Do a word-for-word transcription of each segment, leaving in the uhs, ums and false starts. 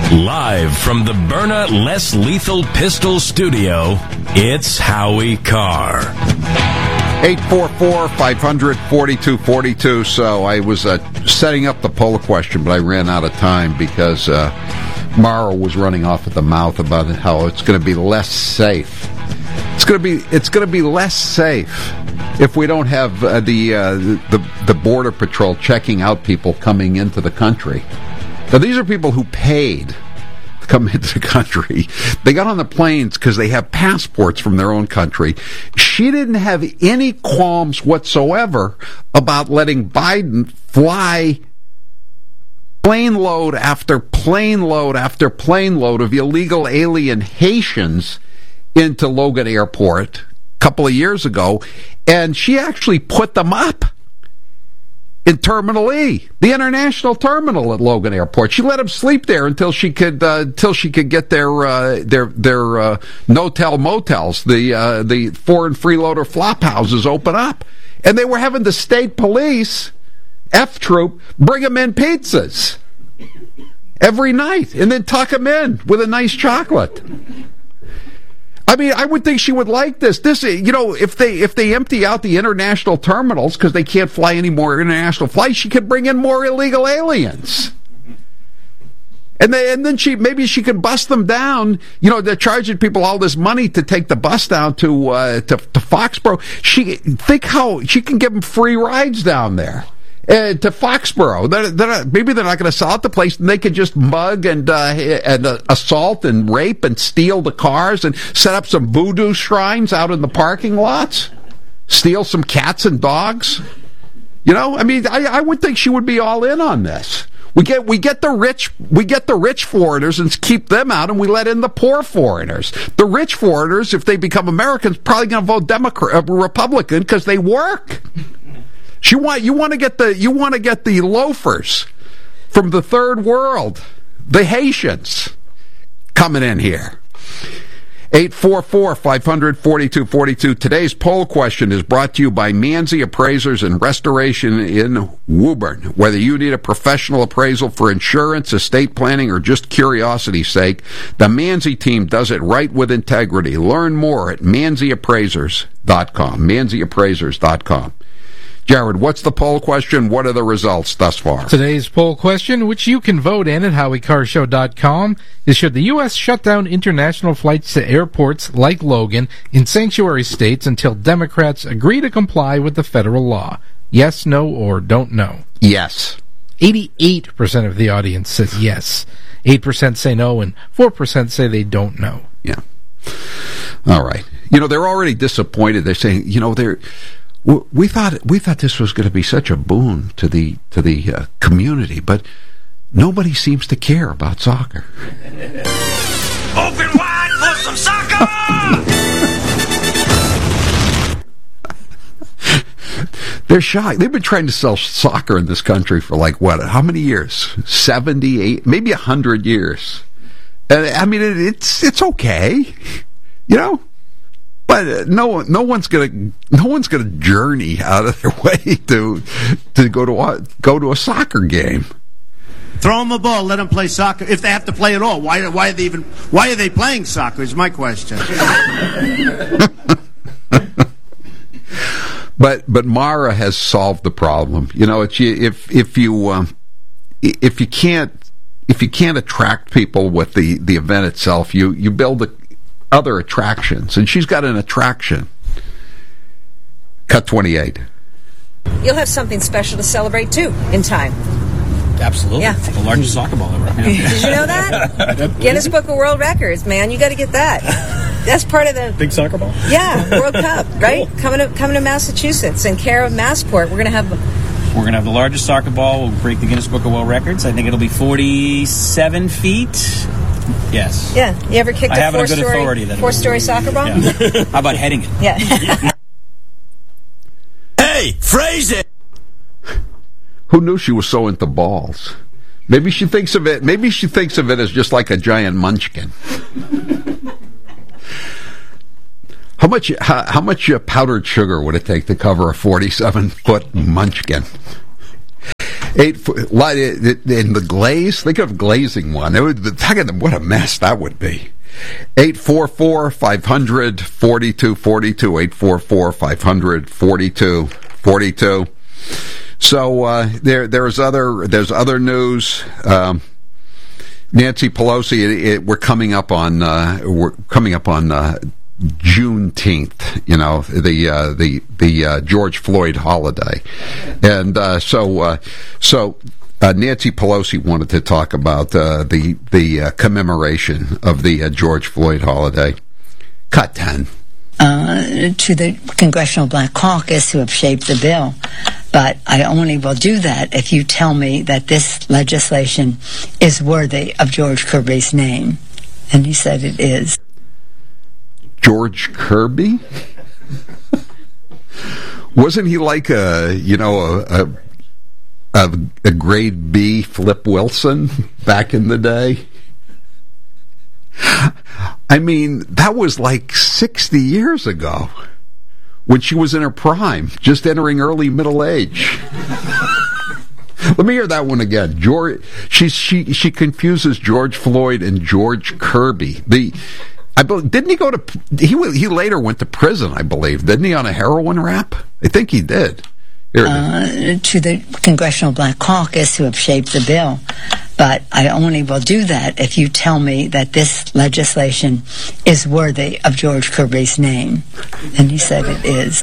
Live from the Byrna Less Lethal Pistol Studio, it's Howie Carr. eight four four, five hundred, forty-two forty-two. So I was uh, setting up the poll question, but I ran out of time because uh, Mara was running off at the mouth about how it's going to be less safe. It's going to be it's going to be less safe if we don't have uh, the, uh, the the Border Patrol checking out people coming into the country. Now, these are people who paid to come into the country. They got on the planes because they have passports from their own country. She didn't have any qualms whatsoever about letting Biden fly plane load after plane load after plane load of illegal alien Haitians into Logan Airport a couple of years ago, and she actually put them up in Terminal E, the international terminal at Logan Airport. She let them sleep there until she could uh, until she could get their uh, their their uh, no-tell motels, the uh, the foreign freeloader flop houses open up, and they were having the state police F Troop bring them in pizzas every night, and then tuck them in with a nice chocolate. I mean, I would think she would like this. This, you know, if they if they empty out the international terminals because they can't fly any more international flights, she could bring in more illegal aliens. And then, and then she maybe she can bust them down. You know, they're charging people all this money to take the bus down to uh, to, to Foxborough. She think how she can give them free rides down there. Uh, to Foxborough. They're, they're not, maybe they're not going to sell out the place, and they could just mug and uh, and uh, assault and rape and steal the cars and set up some voodoo shrines out in the parking lots, steal some cats and dogs. You know, I mean, I, I would think she would be all in on this. We get we get the rich we get the rich foreigners and keep them out, and we let in the poor foreigners. The rich foreigners, if they become Americans, probably going to vote Democrat, uh, Republican because they work. You want you want to get the you want to get the loafers from the third world, the Haitians, coming in here. eight four four, five hundred, forty-two forty-two. Today's poll question is brought to you by Manzi Appraisers and Restoration in Woburn. Whether you need a professional appraisal for insurance, estate planning, or just curiosity's sake, the Manzi team does it right with integrity. Learn more at manzi appraisers dot com. manzi appraisers dot com. Jared, what's the poll question? What are the results thus far? Today's poll question, which you can vote in at howie carr show dot com, is should the U S shut down international flights to airports like Logan in sanctuary states until Democrats agree to comply with the federal law? Yes, no, or don't know? Yes. eighty-eight percent of the audience says yes. eight percent say no, and four percent say they don't know. Yeah. All right. You know, they're already disappointed. They're saying, you know, they're... We thought we thought this was going to be such a boon to the to the uh, community, but nobody seems to care about soccer. Open wide for some soccer! They're shy. They've been trying to sell soccer in this country for like what? How many years? Seventy-eight, maybe a hundred years. And I mean, it, it's it's okay, you know. But no, no one's gonna, no one's gonna journey out of their way to, to go to a, go to a soccer game. Throw them a ball, let them play soccer if they have to play at all. Why, why are they even? Why are they playing soccer? Is my question. but but Mara has solved the problem. You know, it's, if if you um, if you can't if you can't attract people with the, the event itself, you you build a other attractions, and she's got an attraction. Cut twenty-eight. You'll have something special to celebrate too in time. Absolutely. Yeah. The largest soccer ball ever. Yeah. Did you know that? Guinness Book of World Records, man. You got to get that. That's part of the big soccer ball. Yeah, World Cup, right? Cool. Coming to coming to Massachusetts in care of Massport. We're gonna have. We're gonna have the largest soccer ball. We'll break the Guinness Book of World Records. I think it'll be forty-seven feet. Yes. Yeah. You ever kicked I a have a good four-story, authority that four-story soccer ball? Yeah. How about heading it? Yeah. Hey, phrase it. Who knew she was so into balls? Maybe she thinks of it. Maybe she thinks of it as just like a giant munchkin. How much? How, how much uh, powdered sugar would it take to cover a forty-seven foot munchkin? Eight foot, light in the glaze. Think of glazing one. It would, what a mess that would be. eight four four, five hundred, forty-two forty-two. eight four four, five hundred, forty-two forty-two. So uh, there, there's other, there's other news. Um, Nancy Pelosi. It, it, we're coming up on, uh, we're coming up on uh, Juneteenth. You know, the uh, the the uh, George Floyd holiday, and uh, so uh, so. Uh, Nancy Pelosi wanted to talk about uh, the the uh, commemoration of the uh, George Floyd holiday. Cut ten. Uh, to the Congressional Black Caucus who have shaped the bill, but I only will do that if you tell me that this legislation is worthy of George Kirby's name. And he said it is. George Kirby? Wasn't he like a, you know, a, a A, a grade B Flip Wilson back in the day? I mean, that was like sixty years ago when she was in her prime, just entering early middle age. Let me hear that one again. George, she she she confuses George Floyd and George Kirby. The I believe, didn't he go to he he later went to prison, I believe, didn't he, on a heroin rap? I think he did. Uh, to the Congressional Black Caucus who have shaped the bill, but I only will do that if you tell me that this legislation is worthy of George Kirby's name. And he said it is.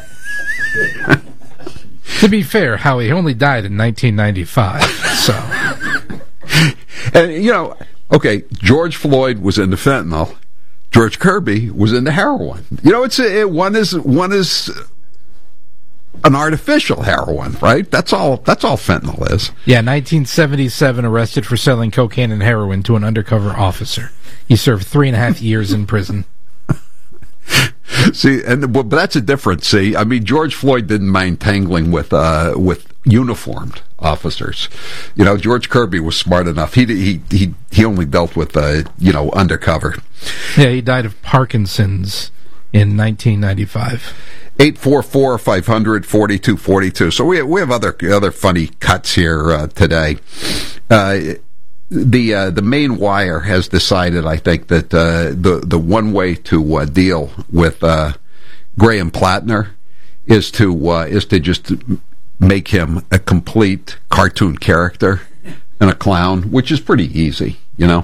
To be fair, Howie only died in nineteen ninety-five, so. And, you know, okay, George Floyd was into fentanyl. George Kirby was into heroin. You know, it's it, one is one is... an artificial heroin, right? That's all. That's all fentanyl is. Yeah, nineteen seventy-seven, arrested for selling cocaine and heroin to an undercover officer. He served three and a half years in prison. See, and but that's a difference. See, I mean, George Floyd didn't mind tangling with uh, with uniformed officers. You know, George Kirby was smart enough. He he he he only dealt with uh, you know, undercover. Yeah, he died of Parkinson's in nineteen ninety-five. eight four four, five hundred, forty-two forty-two. So we have, we have other other funny cuts here uh, today. Uh, the uh, the Maine Wire has decided, I think, that uh, the the one way to uh, deal with uh, Graham Plattner is to uh, is to just make him a complete cartoon character and a clown, which is pretty easy, you know.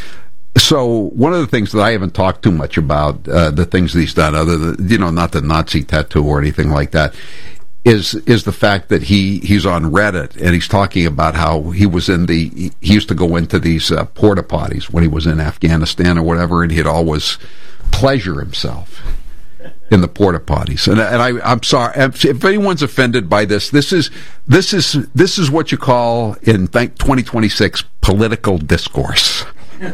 So one of the things that I haven't talked too much about, uh, the things that he's done, other than, you know, not the Nazi tattoo or anything like that, is is the fact that he, he's on Reddit and he's talking about how he was in the, he used to go into these uh, porta potties when he was in Afghanistan or whatever, and he'd always pleasure himself in the porta potties. And, and I, I'm sorry if anyone's offended by this. This is this is this is what you call in twenty twenty-six political discourse.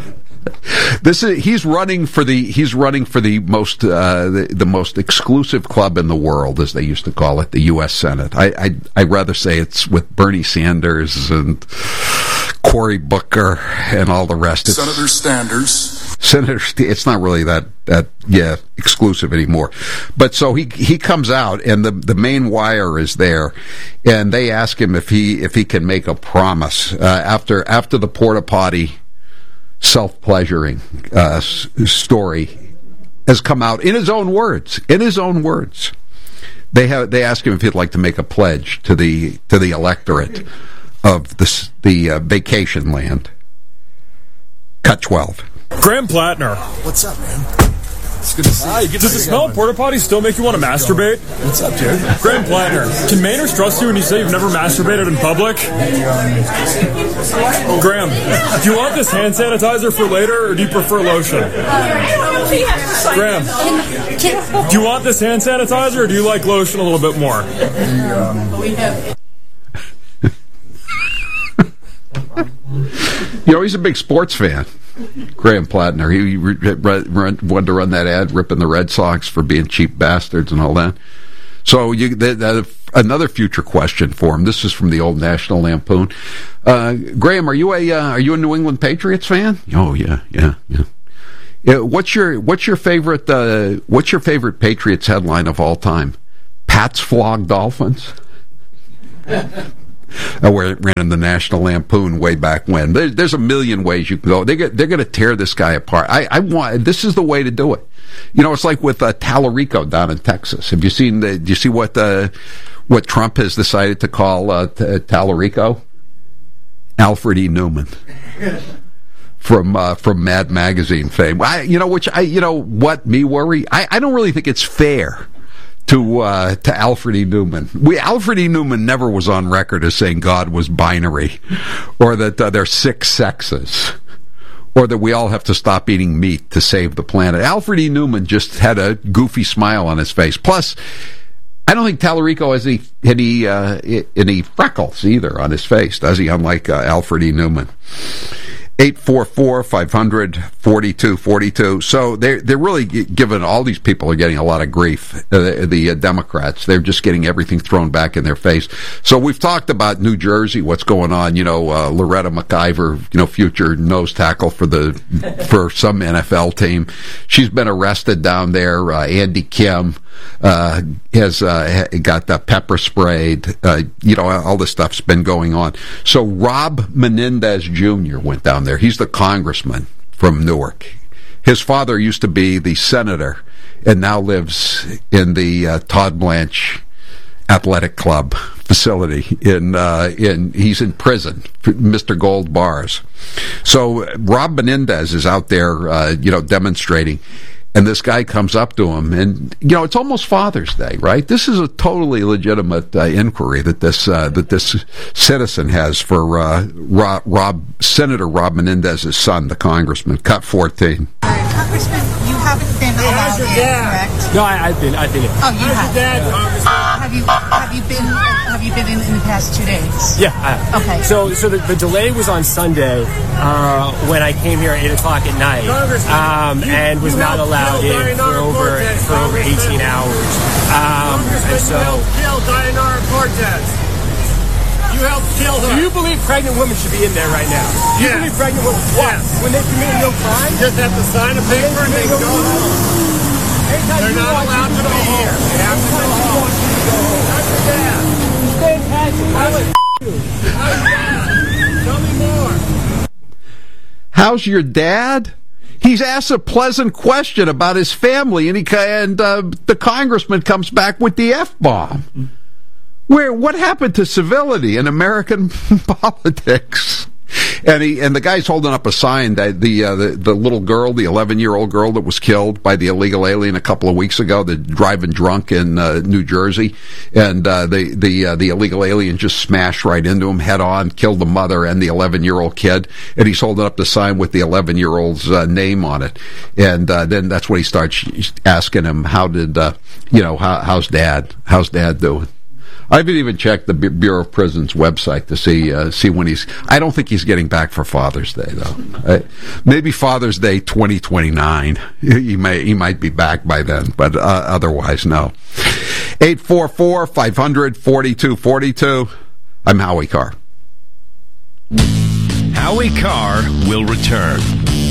This is he's running for the he's running for the most uh, the, the most exclusive club in the world, as they used to call it, the U S Senate. I I I'd rather say it's with Bernie Sanders and Cory Booker and all the rest. It's, Senator Sanders. Senator, it's not really that that yeah exclusive anymore. But so he he comes out, and the the Maine Wire is there, and they ask him if he if he can make a promise uh, after after the porta potty self-pleasuring uh, s- story has come out in his own words. In his own words, they have they ask him if he'd like to make a pledge to the to the electorate of the the uh, vacation land. Cut twelve. Graham Plattner. What's up, man? It's good to see Hi, you. does the smell of porta potties still make you want to masturbate? What's up, dude? Graham Plattner. Can Mainers trust you when you say you've never masturbated in public? Graham, do you want this hand sanitizer for later, or do you prefer lotion? Graham, do you want this hand sanitizer, or do you like lotion a little bit more? You know, he's a big sports fan. Graham Plattner. He re- re- run, wanted to run that ad ripping the Red Sox for being cheap bastards and all that. So you, the, the, another future question for him. This is from the old National Lampoon. Uh, Graham, are you a uh, are you a New England Patriots fan? Oh yeah, yeah, yeah. yeah what's your what's your favorite uh, what's your favorite Patriots headline of all time? Pats flog Dolphins. uh, where it ran in the National Lampoon way back when. There, there's a million ways you can go. They get, they're going to tear this guy apart. I, I want. This is the way to do it. You know, it's like with uh, Tallarico down in Texas. Have you seen the? Do you see what uh, what Trump has decided to call uh, t- Tallarico? Alfred E. Newman. From uh, from Mad Magazine fame. I, you know, which I, you know, what me worry. I, I don't really think it's fair to uh, to Alfred E. Newman. We Alfred E. Newman never was on record as saying God was binary, or that uh, there's six sexes, or that we all have to stop eating meat to save the planet. Alfred E. Newman just had a goofy smile on his face. Plus, I don't think Tallarico has any any, uh, any freckles either on his face, does he? Unlike uh, Alfred E. Newman. eight four four, five hundred, forty-two forty-two. So they're, they're really giving, all these people are getting a lot of grief, uh, the uh, Democrats. They're just getting everything thrown back in their face. So we've talked about New Jersey, what's going on, you know, uh, Loretta McIver, you know, future nose tackle for the, for some N F L team. She's been arrested down there. Uh, Andy Kim, uh, has, uh, got the pepper sprayed. Uh, you know, all this stuff's been going on. So Rob Menendez Junior went down there. He's the congressman from Newark. His father used to be the senator and now lives in the uh, Todd Blanche Athletic Club facility in uh, in he's in prison, Mister Gold Bars. So Rob Menendez is out there, uh, you know, demonstrating. And this guy comes up to him, and you know it's almost Father's Day, right? This is a totally legitimate uh, inquiry that this uh, that this citizen has for uh, Rob, Rob Senator Rob Menendez's son, the congressman. Cut fourteen. Congressman, you haven't been allowed in, correct? No, I, I've been. I've been in. Oh, you have. Have you have you been have you been in, in the past two days? Yeah. I have. Okay. So so the, the delay was on Sunday uh, when I came here at eight o'clock at night, um, and was not allowed in for over for over eighteen hours. Um, and so kill Dianara Cortez. You helped kill her. Do you believe pregnant women should be in there right now? Do you yes. believe pregnant women? What? Yes. When they commit no crime? Just have to sign a paper and they go home. They're not allowed to be here. They have to go home. That's your dad. Fantastic. I like you. How's dad? Tell me more. How's your dad? He's asked a pleasant question about his family, and he and uh, the congressman comes back with the F-bomb. Where what happened to civility in American politics? And he and the guy's holding up a sign that the uh, the, the little girl, the eleven-year-old girl that was killed by the illegal alien a couple of weeks ago, the driving drunk in uh, New Jersey, and uh, the the uh, the illegal alien just smashed right into him head on, killed the mother and the eleven-year-old kid, and he's holding up the sign with the eleven-year-old's uh, name on it, and uh, then that's when he starts asking him, how did uh, you know how, how's dad how's dad doing? I haven't even checked the Bureau of Prisons website to see uh, see when he's. I don't think he's getting back for Father's Day though. Uh, maybe Father's Day twenty twenty-nine. He may he might be back by then, but uh, otherwise no. Eight four four five hundred forty two forty two. I'm Howie Carr. Howie Carr will return.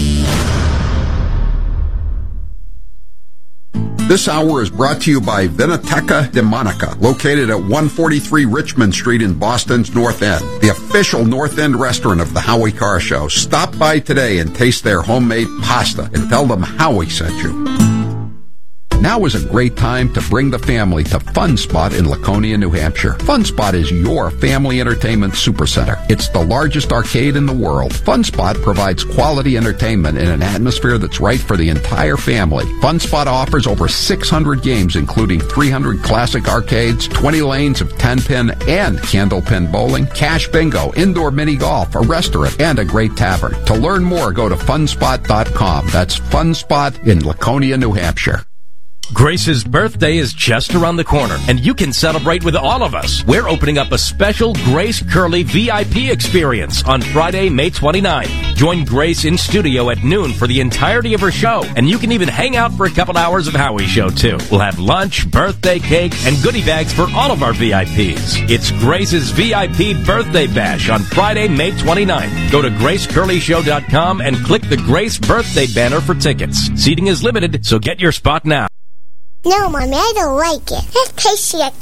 This hour is brought to you by Vinoteca de Monica, located at one forty-three Richmond Street in Boston's North End, the official North End restaurant of the Howie Carr Show. Stop by today and taste their homemade pasta and tell them Howie sent you. Now is a great time to bring the family to Fun Spot in Laconia, New Hampshire. Fun Spot is your family entertainment supercenter. It's the largest arcade in the world. Fun Spot provides quality entertainment in an atmosphere that's right for the entire family. Fun Spot offers over six hundred games, including three hundred classic arcades, twenty lanes of ten-pin and candlepin bowling, cash bingo, indoor mini golf, a restaurant, and a great tavern. To learn more, go to fun spot dot com. That's Fun Spot in Laconia, New Hampshire. Grace's birthday is just around the corner, and you can celebrate with all of us. We're opening up a special Grace Curley V I P experience on Friday, May twenty-ninth. Join Grace in studio at noon for the entirety of her show, and you can even hang out for a couple hours of Howie Show, too. We'll have lunch, birthday cake, and goodie bags for all of our V I Ps. It's Grace's V I P Birthday Bash on Friday, May twenty-ninth. Go to grace curley show dot com and click the Grace Birthday banner for tickets. Seating is limited, so get your spot now. No, Mommy, I don't like it. It tastes yucky.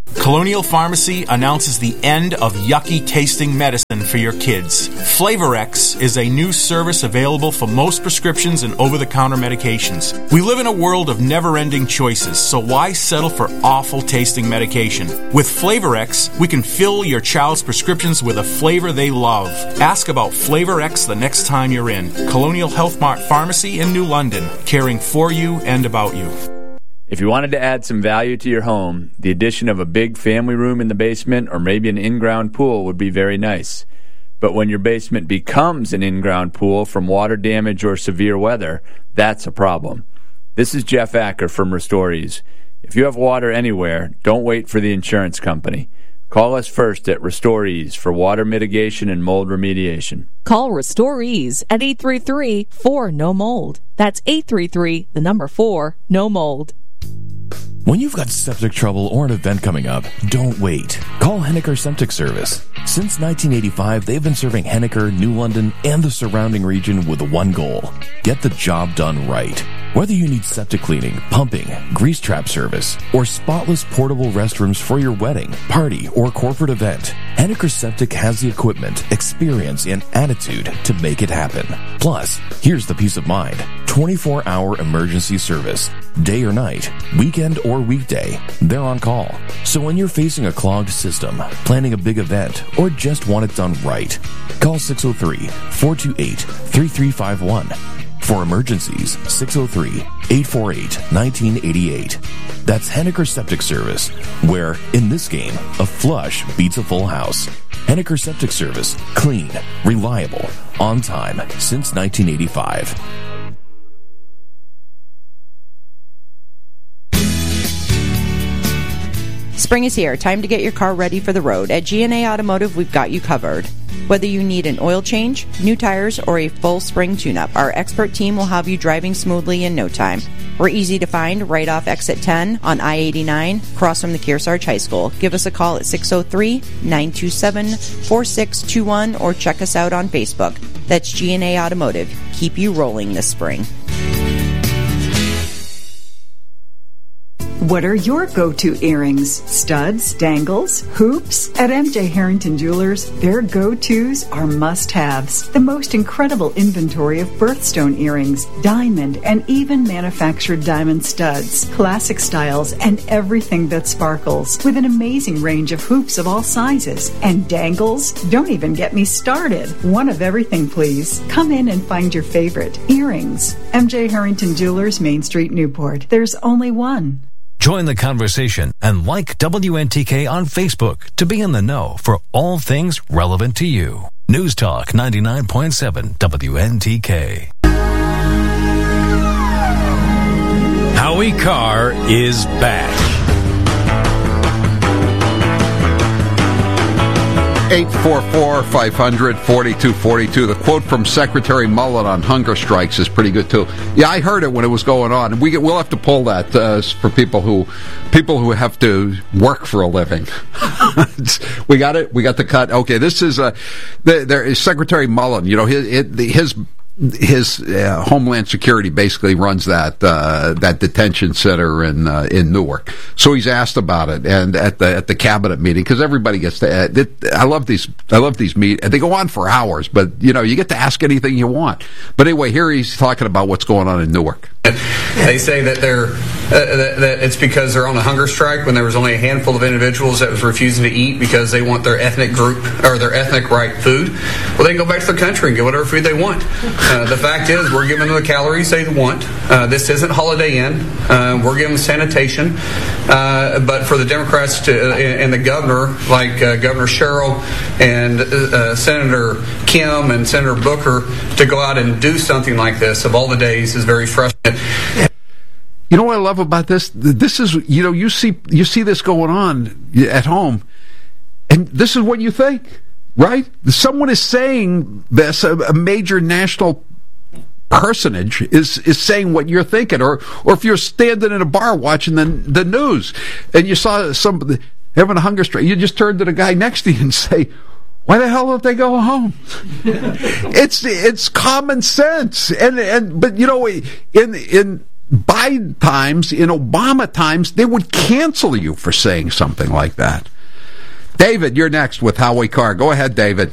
Colonial Pharmacy announces the end of yucky tasting medicine for your kids. Flavorex is a new service available for most prescriptions and over-the-counter medications. We live in a world of never-ending choices, so why settle for awful tasting medication? With Flavorex, we can fill your child's prescriptions with a flavor they love. Ask about Flavorex the next time you're in. Colonial Health Mart Pharmacy in New London, caring for you and about you. If you wanted to add some value to your home, the addition of a big family room in the basement or maybe an in-ground pool would be very nice. But when your basement becomes an in-ground pool from water damage or severe weather, that's a problem. This is Jeff Acker from Restorees. If you have water anywhere, don't wait for the insurance company. Call us first at Restorees for water mitigation and mold remediation. Call Restorees at eight three three, four, N O mold. That's eight three three, the number four, no mold. When you've got septic trouble or an event coming up, don't wait. Call Henniker Septic Service. Since nineteen eighty-five, they've been serving Henniker, New London, and the surrounding region with one goal: get the job done right. Whether you need septic cleaning, pumping, grease trap service, or spotless portable restrooms for your wedding, party, or corporate event, Henniker Septic has the equipment, experience, and attitude to make it happen. Plus, here's the peace of mind: twenty-four hour emergency service. Day or night, weekend or weekday, they're on call. So when you're facing a clogged system, planning a big event, or just want it done right, call six oh three, four two eight, three three five one. For emergencies, six oh three, eight four eight, one nine eight eight. That's Henniker Septic Service, where, in this game, a flush beats a full house. Henniker Septic Service. Clean, reliable, on time, since nineteen eighty-five. Spring is here. Time to get your car ready for the road. At G and A Automotive, we've got you covered. Whether you need an oil change, new tires, or a full spring tune-up, our expert team will have you driving smoothly in no time. We're easy to find right off exit ten on I eighty-nine, across from the Kearsarge High School. Give us a call at six oh three, nine two seven, four six two one or check us out on Facebook. That's G and A Automotive. Keep you rolling this spring. What are your go-to earrings? Studs, dangles, hoops? At M J Harrington Jewelers, their go-tos are must-haves. The most incredible inventory of birthstone earrings, diamond, and even manufactured diamond studs, classic styles, and everything that sparkles, with an amazing range of hoops of all sizes. And dangles? Don't even get me started. One of everything, please. Come in and find your favorite. Earrings. M J Harrington Jewelers, Main Street, Newport. There's only one. Join the conversation and like W N T K on Facebook to be in the know for all things relevant to you. News Talk ninety-nine point seven W N T K. Howie Carr is back. eight four four, five hundred, forty-two forty-two. The quote from Secretary Mullen on hunger strikes is pretty good too. Yeah, I heard it when it was going on. We we'll have to pull that uh, for people who people who have to work for a living. We got it. We got the cut. Okay, this is uh, the, there is Secretary Mullen. You know his his. His uh, Homeland Security basically runs that uh, that detention center in uh, in Newark. So he's asked about it, and at the at the cabinet meeting, because everybody gets to. Uh, it, I love these. I love these meet. They go on for hours, but you know you get to ask anything you want. But anyway, here he's talking about what's going on in Newark. They say that they're uh, that, that it's because they're on a hunger strike when there was only a handful of individuals that was refusing to eat because they want their ethnic group or their ethnic right food. Well, they can go back to their country and get whatever food they want. Uh, the fact is, we're giving them the calories they want. Uh, this isn't Holiday Inn. Uh, we're giving them sanitation. Uh, but for the Democrats to, uh, and the governor, like uh, Governor Sherrill and uh, Senator Kim and Senator Booker, to go out and do something like this of all the days is very frustrating. You know what I love about this? This is, you know, you see you see this going on at home, and this is what you think, right? Someone is saying this, a, a major national personage is is saying what you're thinking, or or if you're standing in a bar watching the the news and you saw somebody having a hunger strike, you just turn to the guy next to you and say, why the hell don't they go home? it's it's common sense, and and but you know, in in Biden times, in Obama times, they would cancel you for saying something like that. David, you're next with Howie Carr. Go ahead, David.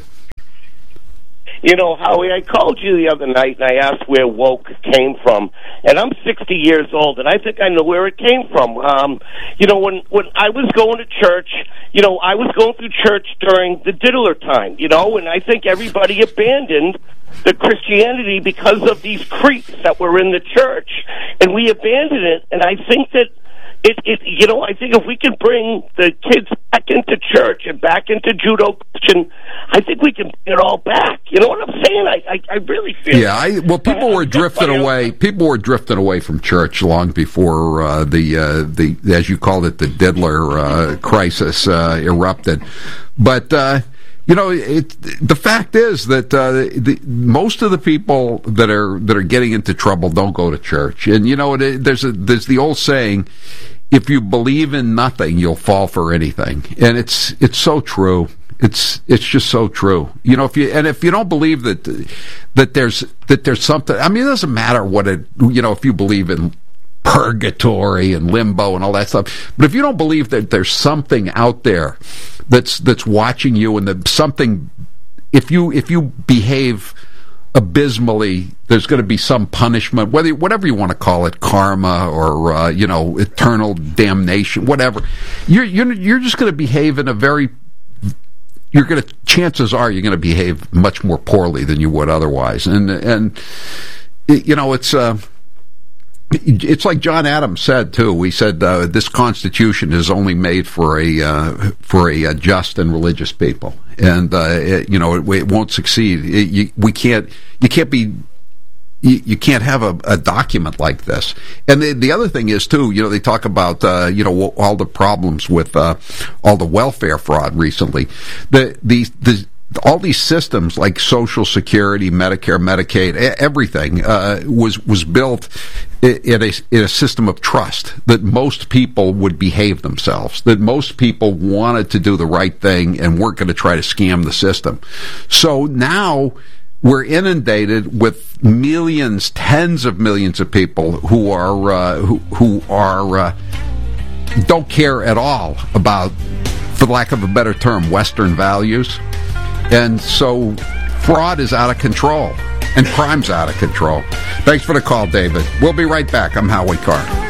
You know, Howie, I called you the other night and I asked where woke came from. And I'm sixty years old, and I think I know where it came from. Um, you know, when, when I was going to church, you know, I was going through church during the diddler time, you know, and I think everybody abandoned the Christianity because of these creeps that were in the church. And we abandoned it, and I think that It, it, you know, I think if we can bring the kids back into church and back into Judeo-Christian, I think we can bring it all back. You know what I'm saying? I, I, I really feel. Yeah, I, well, people were drifting away. People were drifting away from church long before uh, the uh, the as you called it, the diddler uh, crisis uh, erupted. But uh, you know, it, the fact is that uh, the, most of the people that are that are getting into trouble don't go to church. And you know, it, there's a, there's the old saying, if you believe in nothing, you'll fall for anything. And it's it's so true. It's it's just so true. You know, if you and if you don't believe that that there's that there's something. I mean, it doesn't matter what it. You know, if you believe in purgatory and limbo and all that stuff, but if you don't believe that there's something out there that's that's watching you, and that something, if you if you behave abysmally, there's going to be some punishment, whether whatever you want to call it, karma or uh, you know, eternal damnation, whatever. You're you're you're just going to behave in a very you're going to chances are you're going to behave much more poorly than you would otherwise, and and you know, it's. Uh, It's like John Adams said too. He said uh, this Constitution is only made for a uh, for a, a just and religious people, and uh, it, you know, it, it won't succeed. It, you, we can't. You can't be. You, you can't have a, a document like this. And the, the other thing is too. You know, they talk about uh, you know, all the problems with uh, all the welfare fraud recently. The the the. All these systems like Social Security, Medicare, Medicaid, everything uh, was was built in a, in a system of trust that most people would behave themselves, that most people wanted to do the right thing and weren't going to try to scam the system. So now we're inundated with millions, tens of millions of people who are uh, who, who are uh, don't care at all about, for lack of a better term, Western values. And so fraud is out of control, and crime's out of control. Thanks for the call, David. We'll be right back. I'm Howie Carr.